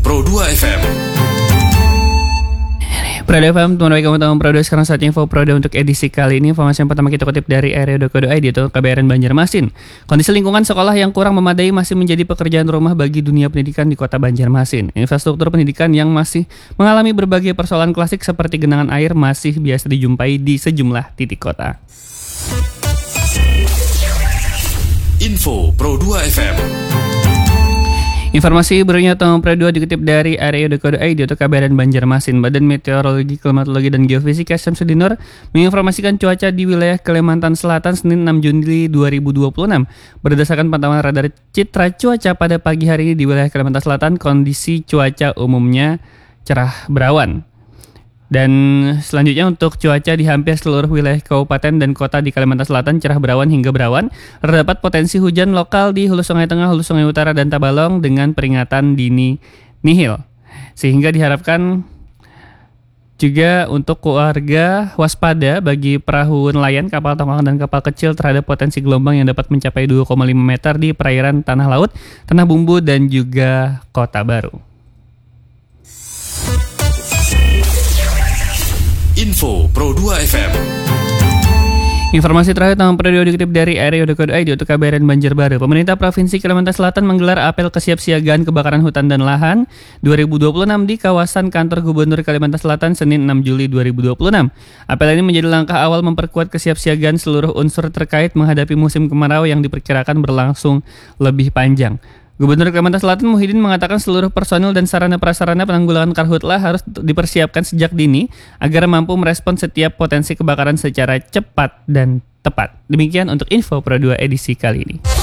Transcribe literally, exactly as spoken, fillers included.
Pro dua F M. Pro dua F M, teman baik kamu tahu Pro dua. Sekarang saatnya info Pro dua untuk edisi kali ini. Informasi yang pertama kita kutip dari area dot co dot i d atau K B R N Banjarmasin. Kondisi lingkungan sekolah yang kurang memadai masih menjadi pekerjaan rumah bagi dunia pendidikan di kota Banjarmasin. Infrastruktur pendidikan yang masih mengalami berbagai persoalan klasik seperti genangan air masih biasa dijumpai di sejumlah titik kota. Info Pro dua F M. Informasi berikutnya tentang Pro dua dikutip dari area dot co dot i d atau K B R N Banjarmasin. Badan Meteorologi, Klimatologi, dan Geofisika Syamsuddin Nur menginformasikan cuaca di wilayah Kalimantan Selatan Senin enam Juli dua ribu dua puluh enam. Berdasarkan pantauan radar citra cuaca pada pagi hari ini di wilayah Kalimantan Selatan, kondisi cuaca umumnya cerah berawan. Dan selanjutnya untuk cuaca di hampir seluruh wilayah kabupaten dan kota di Kalimantan Selatan cerah berawan hingga berawan. Terdapat potensi hujan lokal di Hulu Sungai Tengah, Hulu Sungai Utara, dan Tabalong dengan peringatan dini nihil. Sehingga diharapkan juga untuk keluarga waspada bagi perahu nelayan, kapal tongkang, dan kapal kecil terhadap potensi gelombang yang dapat mencapai dua koma lima meter di perairan Tanah Laut, Tanah Bumbu, dan juga Kota Baru. Info Pro dua F M. Informasi terakhir tentang Pro dua dikutip dari area dot co dot i d untuk K B R N Banjarbaru. Pemerintah Provinsi Kalimantan Selatan menggelar apel kesiapsiagaan kebakaran hutan dan lahan dua ribu dua puluh enam di kawasan kantor Gubernur Kalimantan Selatan Senin enam Juli dua ribu dua puluh enam. Apel ini menjadi langkah awal memperkuat kesiapsiagaan seluruh unsur terkait menghadapi musim kemarau yang diperkirakan berlangsung lebih panjang. Gubernur Kalimantan Selatan Muhyiddin mengatakan seluruh personil dan sarana-prasarana penanggulangan karhutlah harus dipersiapkan sejak dini agar mampu merespons setiap potensi kebakaran secara cepat dan tepat. Demikian untuk info Pro dua edisi kali ini.